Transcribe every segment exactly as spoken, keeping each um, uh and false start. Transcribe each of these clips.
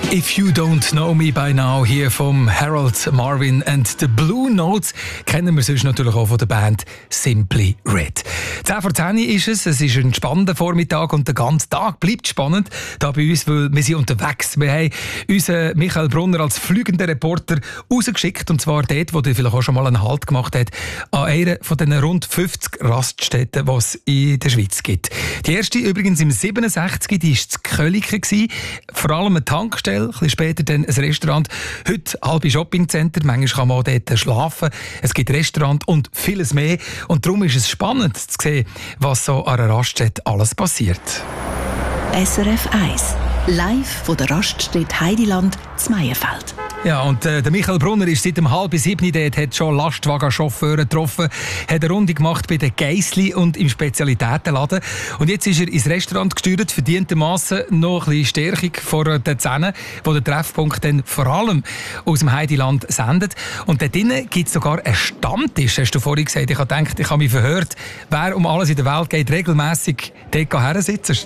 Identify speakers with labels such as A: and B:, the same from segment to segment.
A: If You Don't Know Me By Now, hier vom Harold Marvin and the Blue Notes, kennen wir sonst natürlich auch von der Band Simply Red. zehn vor zehn ist es, es ist ein spannender Vormittag und der ganze Tag bleibt spannend da bei uns, weil wir sind unterwegs. Wir haben unseren Michael Brunner als fliegender Reporter rausgeschickt, und zwar dort, wo er vielleicht auch schon mal einen Halt gemacht hat, an einer von den rund fünfzig Raststätten, die es in der Schweiz gibt. Die erste übrigens im siebenundsechzig, die war in Köliken, vor allem eine Tankstelle, ein bisschen später dann ein Restaurant. Heute halbe Shoppingcenter, manchmal kann man auch dort schlafen. Es gibt Restaurant und vieles mehr. Und darum ist es spannend zu sehen, was so an einer Raststätte alles passiert.
B: S R F eins, live von der Raststätte Heidiland zu Meyenfeld.
A: Ja, und äh, der Michael Brunner ist seit um halb sieben dort, hat schon Lastwagenchauffeure getroffen, hat eine Runde gemacht bei den Geissli und im Spezialitätenladen. Und jetzt ist er ins Restaurant gesteuert, verdientermassen noch ein bisschen Stärkung vor den Zähnen, wo der Treffpunkt dann vor allem aus dem Heidiland sendet. Und dort drinnen gibt es sogar einen Stammtisch, hast du vorhin gesagt. Ich habe gedacht, ich habe mich verhört, wer um alles in der Welt geht, regelmässig dort hersitzt.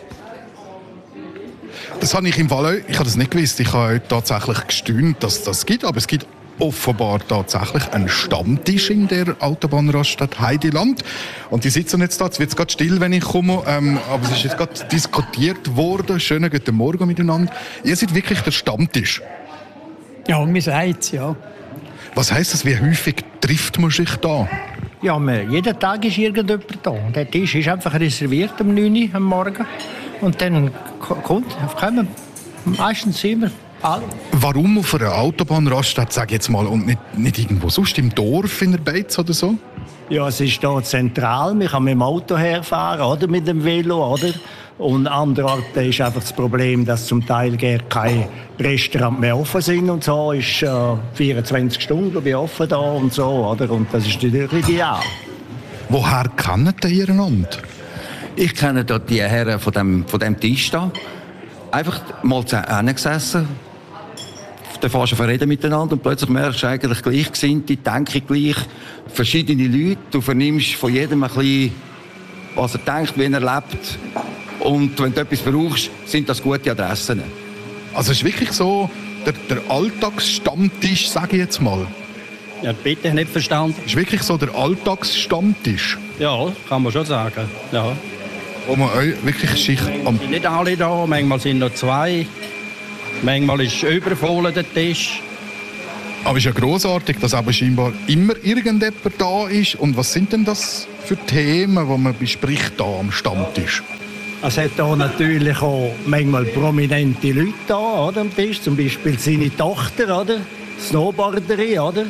C: Das habe ich im Fall auch, ich habe das nicht gewusst. Ich habe heute tatsächlich gestaunt, dass das gibt. Aber es gibt offenbar tatsächlich einen Stammtisch in der Autobahnraststätte Heidiland. Und die sitzen jetzt da. Jetzt wird es gerade still, wenn ich komme. Ähm, aber es ist jetzt gerade diskutiert worden. Schönen guten Morgen miteinander. Ihr seid wirklich der Stammtisch.
D: Ja, wir sagen es, ja.
C: Was heisst das? Wie häufig trifft man sich da?
D: Ja, man, jeden Tag ist irgendjemand da. Der Tisch ist einfach reserviert um neun Uhr am Morgen. Und dann kommt, kommen meistens immer alle.
C: Warum auf einer Autobahnraststätte, sag ich jetzt mal, und nicht, nicht irgendwo sonst im Dorf in der Beiz oder so?
D: Ja, es ist hier zentral. Man kann mit dem Auto herfahren oder mit dem Velo, oder? Und an anderen Orten ist einfach das Problem, dass zum Teil gar keine Restaurants mehr offen sind und so. Ist äh, vierundzwanzig Stunden wie offen da und so, oder? Und das ist natürlich ideal.
C: Woher kennt ihr einander?
E: Ich kenne dort die Herren von dem, von dem Tisch da. Einfach mal zusammengesessen, dann fährst du reden miteinander und plötzlich merkst du eigentlich Gleichgesinnte, denken gleich, verschiedene Leute. Du vernimmst von jedem ein bisschen, was er denkt, wie er lebt. Und wenn du etwas brauchst, sind das gute Adressen.
C: Also es ist wirklich so der, der Alltagsstammtisch, sage ich jetzt mal.
F: Ja, bitte, nicht verstanden.
C: Es ist wirklich so der Alltagsstammtisch.
F: Ja, kann man schon sagen. Ja.
C: Wo man euch wirklich sich am...
F: Sind nicht alle da, manchmal sind noch zwei. Manchmal ist übervoll der Tisch.
C: Aber es ist ja grossartig, dass aber scheinbar immer irgendjemand da ist. Und was sind denn das für Themen, die man bespricht da am Stammtisch?
D: Es hat hier natürlich auch manchmal prominente Leute da, oder, am Tisch. Zum Beispiel seine Tochter, oder? Snowboarderin, oder?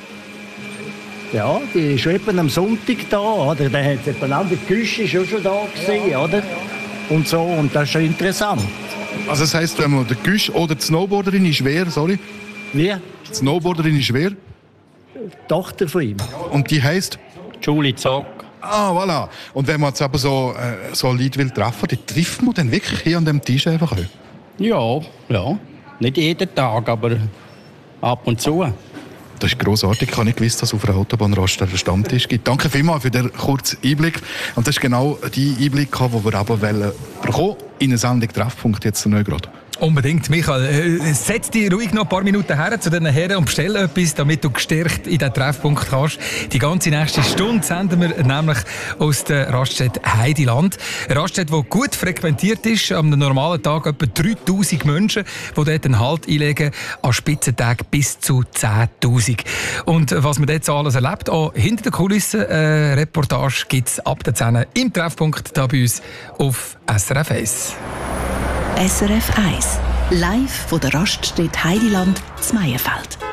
D: Ja, die ist eben am Sonntag da, oder? Dann hat es jemand anderes, die Küche ist auch schon da gewesen, oder? Und so, und das ist schon interessant.
C: Also das heisst, wenn man der Güsch oder die Snowboarderin ist wer, sorry?
D: Wie?
C: Die Snowboarderin ist wer?
D: Die Tochter von ihm.
C: Und die heisst?
F: Julie Zock.
C: Ah, voilà. Und wenn man jetzt aber so, äh, so Leute will treffen, die trifft man dann wirklich hier an dem Tisch einfach auch?
F: Ja, ja. Nicht jeden Tag, aber ab und zu.
C: Das ist grossartig. Ich habe nicht gewusst, dass es auf einer Autobahnraststätte einen Stammtisch gibt. Danke vielmals für den kurzen Einblick. Und das ist genau die Einblick, den wir aber bekommen wollen in eine Sendung Treffpunkt jetzt neu gerade.
A: Unbedingt, Michael. Äh, setz dich ruhig noch ein paar Minuten her zu diesen Herren und bestell etwas, damit du gestärkt in diesen Treffpunkt kannst. Die ganze nächste Stunde senden wir nämlich aus der Raststätte Heidiland. Eine Raststätte, die gut frequentiert ist. Am normalen Tag etwa dreitausend Menschen, die dort einen Halt einlegen. An Spitzentagen bis zu zehntausend. Und was man dort so alles erlebt, auch hinter den Kulissen, äh, Reportage gibt es ab der zehn im Treffpunkt hier bei uns auf S R F eins.
B: S R F eins, live von der Raststätte Heidiland zu Meyenfeld.